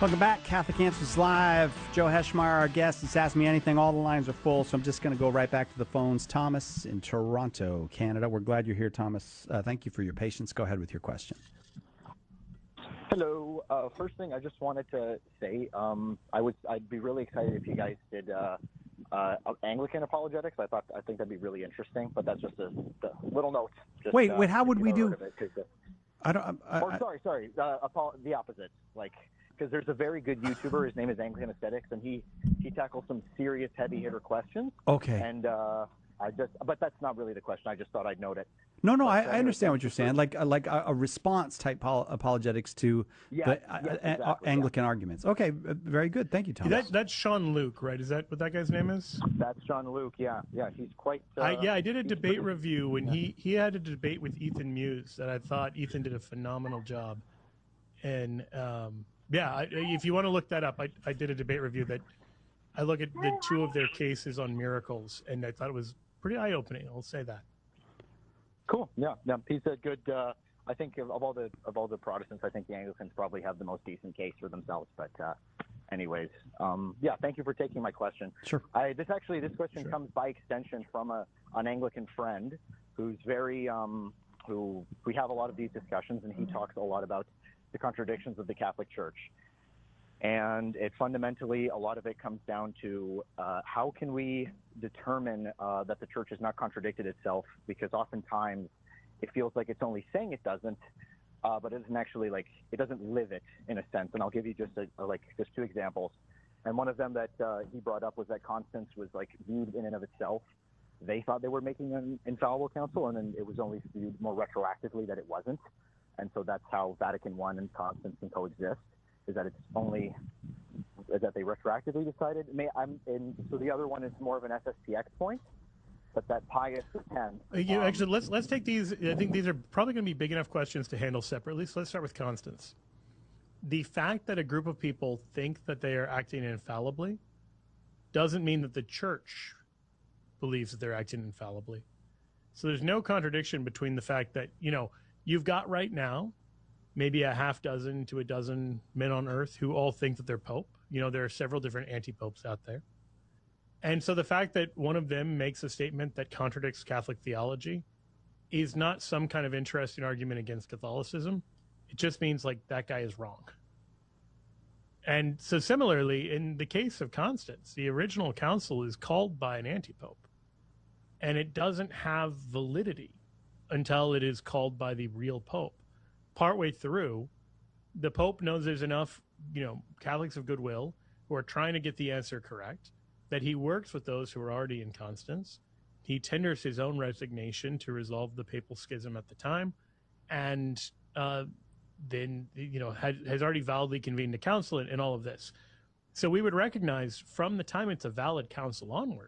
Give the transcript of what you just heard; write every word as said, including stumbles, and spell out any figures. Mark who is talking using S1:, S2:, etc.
S1: Welcome back. Catholic Answers Live. Joe Heschmeyer, our guest. It's Ask Me Anything. All the lines are full, so I'm just going to go right back to the phones. Thomas in Toronto, Canada. We're glad you're here, Thomas. Uh, thank you for your patience. Go ahead with your question.
S2: Hello. Uh, first thing, I just wanted to say um, I would I'd be really excited if you guys did uh, uh, Anglican apologetics. I thought I think that'd be really interesting. But that's just a, a little note. Just,
S1: wait,
S2: uh,
S1: wait. How would we do?
S2: It, uh,
S1: I don't. I,
S2: or
S1: I,
S2: sorry, sorry. Uh, apo- the opposite. Like. Because there's a very good YouTuber, his name is Anglican Aesthetics, and he, he tackles some serious heavy hitter questions.
S1: Okay.
S2: And uh, I just, but that's not really the question. I just thought I'd note it.
S1: No, no,
S2: but,
S1: I,
S2: uh,
S1: I understand what you're saying. Like, like a, a response type pol- apologetics to
S2: yeah,
S1: the
S2: yes,
S1: uh,
S2: exactly,
S1: uh, Anglican
S2: yeah.
S1: arguments. Okay, very good. Thank you, Thomas.
S3: That, that's Sean Luke, right? Is that what that guy's name is?
S2: That's Sean Luke. Yeah, yeah. He's quite. Uh,
S3: I, yeah, I did a debate
S2: pretty,
S3: review, and
S2: yeah.
S3: he he had a debate with Ethan Muse that I thought Ethan did a phenomenal job. And um, yeah, I, if you want to look that up, I, I did a debate review that I look at the two of their cases on miracles, and I thought it was pretty eye-opening. I'll say that.
S2: Cool. Yeah, yeah. He's a good. Uh, I think of, of all the of all the Protestants, I think the Anglicans probably have the most decent case for themselves. But uh, anyways, um, yeah. Thank you for taking my question.
S1: Sure.
S2: I, this actually this question
S3: Sure.
S2: comes by extension from a an Anglican friend who's very um, who we have a lot of these discussions, and he talks a lot about the contradictions of the Catholic Church. And it fundamentally, a lot of it comes down to uh, how can we determine uh, that the church has not contradicted itself? Because oftentimes it feels like it's only saying it doesn't, uh, but it doesn't actually like it doesn't live it in a sense. And I'll give you just a, a, like just two examples. And one of them that uh, he brought up was that Constance was like viewed in and of itself. They thought they were making an infallible council, and then it was only viewed more retroactively that it wasn't. And so that's how Vatican One and Constance can coexist. Is that it's only is that they retroactively decided? May I'm and so the other one is more of an S S P X point, but that Pius X.
S3: Uh, you know,
S2: um,
S3: actually, let's let's take these. I think these are probably going to be big enough questions to handle separately. So let's start with Constance. The fact that a group of people think that they are acting infallibly doesn't mean that the church believes that they're acting infallibly. So there's no contradiction between the fact that, you know, you've got right now maybe a half dozen to a dozen men on earth who all think that they're Pope. You know, there are several different anti-popes out there. And so the fact that one of them makes a statement that contradicts Catholic theology is not some kind of interesting argument against Catholicism. It just means like that guy is wrong. And so similarly, in the case of Constance, the original council is called by an anti-pope, and it doesn't have validity until it is called by the real pope. Partway through, the Pope knows there's enough, you know, Catholics of goodwill who are trying to get the answer correct, that he works with those who are already in Constance. He tenders his own resignation to resolve the papal schism at the time, and uh, then, you know, has, has already validly convened a council in, in all of this. So we would recognize from the time it's a valid council onward